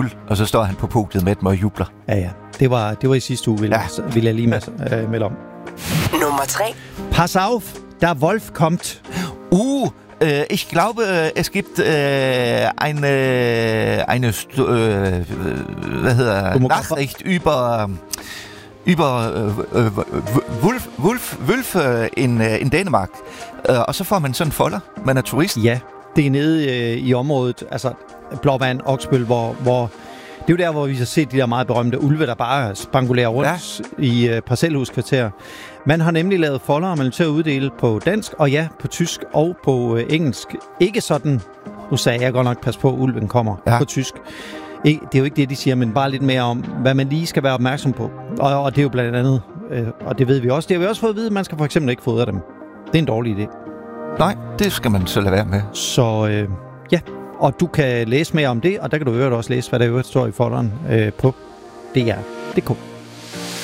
guld, og så står han på podiet med dem og jubler. Ja. Det var i sidste uge, vil jeg lige melde om. Nummer 3. Pass auf, der Wolf kommt. Ich glaube, es gibt eine Nachricht über Wölfe in Danmark. Og så får man sådan en folder. Man er turist. Ja, det er nede i området, altså Blåvand, Oksbøl, hvor det er jo der, hvor vi har set de der meget berømte ulve, der bare spangulerer rundt i parcelhuskvarter. Man har nemlig lavet folder, man til at uddele på dansk, og på tysk og på engelsk. Ikke sådan, nu sagde jeg godt nok, pas på, ulven kommer på tysk. Det er jo ikke det, de siger, men bare lidt mere om, hvad man lige skal være opmærksom på. Og det er jo blandt andet, og det ved vi også, det har vi også fået at vide, at man skal for eksempel ikke fodre dem. Det er en dårlig idé. Nej, det skal man så lade være med. Så og du kan læse mere om det, og der kan du også læse, hvad der øvrigt står i folderen på DR.dk.